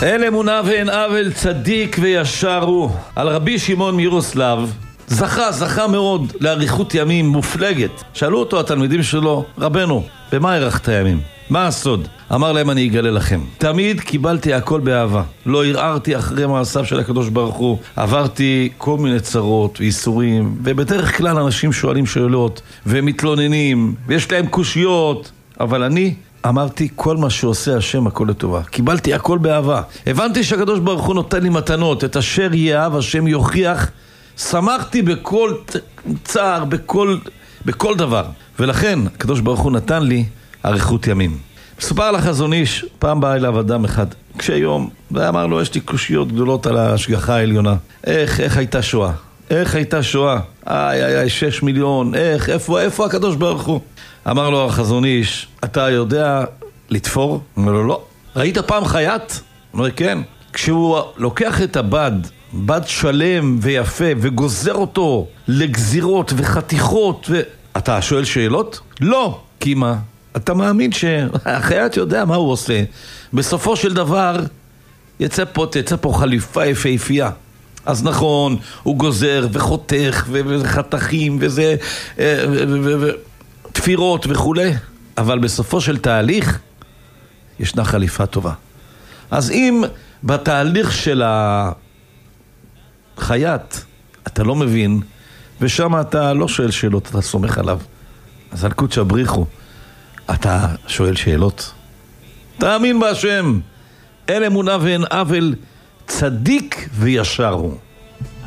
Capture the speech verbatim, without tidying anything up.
אין אמונה ואין עוול, צדיק וישר הוא. על רבי שמעון מירוסלב, זכה, זכה מאוד לאריכות ימים מופלגת. שאלו אותו התלמידים שלו, רבנו, במה הארכת ימים? מה הסוד? אמר להם, אני אגלה לכם. תמיד קיבלתי הכל באהבה. לא ערערתי אחרי מעשיו של הקדוש ברוך הוא. עברתי כל מיני צרות ואיסורים, ובדרך כלל אנשים שואלים שאלות ומתלוננים, ויש להם קושיות, אבל אני אמרתי, כל מה שעושה השם הכל לטובה. קיבלתי הכל באהבה. הבנתי שהקדוש ברוך הוא נותן לי מתנות, את אשר יאהב השם יוכיח. שמחתי בכל צער, בכל, בכל דבר. ולכן הקדוש ברוך הוא נתן לי אריכות ימים. מסופר על החזון איש, פעם בא אליו אדם אחד כשיום, ואמר לו, יש לי קושיות גדולות על ההשגחה העליונה. איך, איך הייתה שואה? איך הייתה שואה? איי, איי, איי, שש מיליון, איך, איפה, איפה הקדוש ברוך הוא? אמר לו החזון איש, אתה יודע לתפור? אמר לו, לא. ראית פעם חייט? אמר, כן. כשהוא לוקח את הבד, בד שלם ויפה, וגוזר אותו לגזירות וחתיכות, ו... אתה שואל שאלות? לא. כי מה? אתה מאמין שהחייט יודע מה הוא עושה. בסופו של דבר, יצא פה, תצא פה חליפה יפהפייה. אז נכון, הוא גוזר וחותך וחתכים וזה, תפירות וכו'. אבל בסופו של תהליך, ישנה חליפה טובה. אז אם בתהליך של החייט, אתה לא מבין, ושם אתה לא שואל שאלות, אתה סומך עליו. אז על קודשא בריחו, אתה שואל שאלות. תאמין בהשם, אין אמונה ואין עוול, צדיק וישר הוא.